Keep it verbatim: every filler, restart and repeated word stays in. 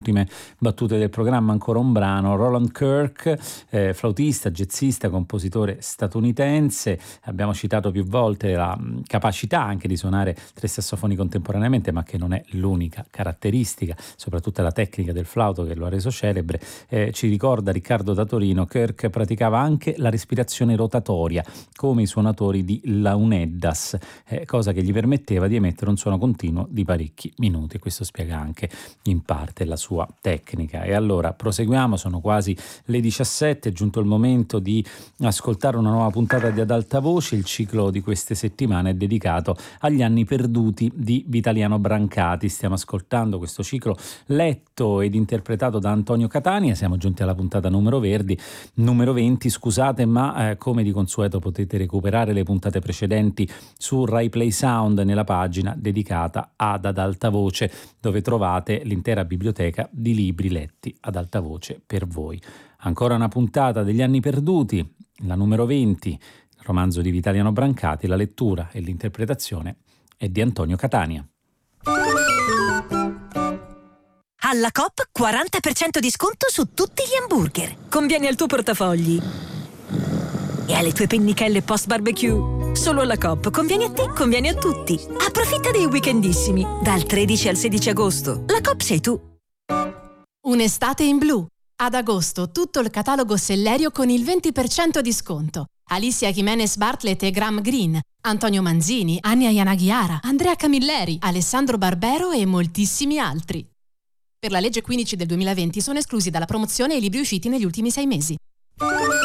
Ultime battute del programma, ancora un brano. Roland Kirk, eh, flautista, jazzista, compositore statunitense. Abbiamo citato più volte la mh, capacità anche di suonare tre sassofoni contemporaneamente, ma che non è l'unica caratteristica, soprattutto la tecnica del flauto che lo ha reso celebre. Eh, ci ricorda Riccardo da Torino, Kirk praticava anche la respirazione rotatoria come i suonatori di Launeddas, eh, cosa che gli permetteva di emettere un suono continuo di parecchi minuti. Questo spiega anche in parte la sua sua tecnica. E allora proseguiamo, sono quasi le diciassette, è giunto il momento di ascoltare una nuova puntata di Ad Alta Voce. Il ciclo di queste settimane è dedicato agli anni perduti di Vitaliano Brancati. Stiamo ascoltando questo ciclo letto ed interpretato da Antonio Catania. Siamo giunti alla puntata numero venti, numero venti, scusate, ma eh, come di consueto potete recuperare le puntate precedenti su Rai Play Sound nella pagina dedicata ad Ad Alta Voce, dove trovate l'intera biblioteca di libri letti ad alta voce per voi. Ancora una puntata degli anni perduti, la numero venti, romanzo di Vitaliano Brancati. La lettura e l'interpretazione è di Antonio Catania. Alla Coop quaranta per cento di sconto su tutti gli hamburger. Conviene al tuo portafogli e alle tue pennichelle post barbecue. Solo alla Coop conviene a te, conviene a tutti. Approfitta dei weekendissimi dal tredici al sedici agosto. La Coop sei tu. Un'estate in blu. Ad agosto tutto il catalogo Sellerio con il venti per cento di sconto. Alicia Jimenez Bartlett e Graham Greene, Antonio Manzini, Ania Yanaghiara, Andrea Camilleri, Alessandro Barbero e moltissimi altri. Per la legge quindici del duemilaventi sono esclusi dalla promozione i libri usciti negli ultimi sei mesi.